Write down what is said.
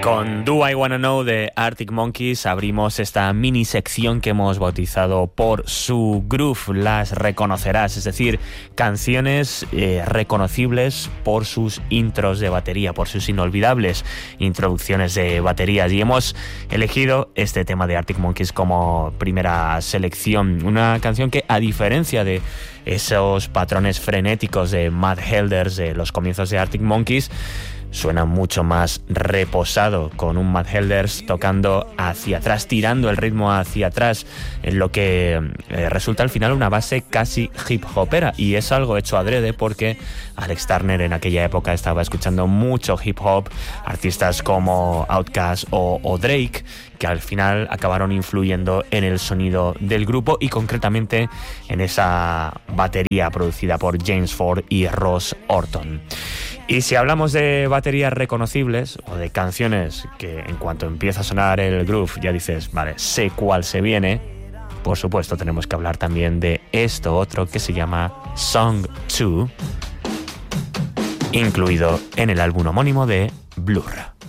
Con Do I Wanna Know de Arctic Monkeys abrimos esta mini sección que hemos bautizado por su groove, las reconocerás, es decir, canciones reconocibles por sus intros de batería, por sus inolvidables introducciones de baterías, y hemos elegido este tema de Arctic Monkeys como primera selección, una canción que, a diferencia de esos patrones frenéticos de Matt Helders de los comienzos de Arctic Monkeys, suena mucho más reposado, con un Matt Helders tocando hacia atrás, tirando el ritmo hacia atrás, en lo que resulta al final una base casi hip hopera, y es algo hecho adrede porque Alex Turner en aquella época estaba escuchando mucho hip hop, artistas como Outkast o Drake, que al final acabaron influyendo en el sonido del grupo y concretamente en esa batería producida por James Ford y Ross Orton. Y si hablamos de baterías reconocibles o de canciones que en cuanto empieza a sonar el groove ya dices, vale, sé cuál se viene, por supuesto tenemos que hablar también de esto otro que se llama Song 2, incluido en el álbum homónimo de Blur.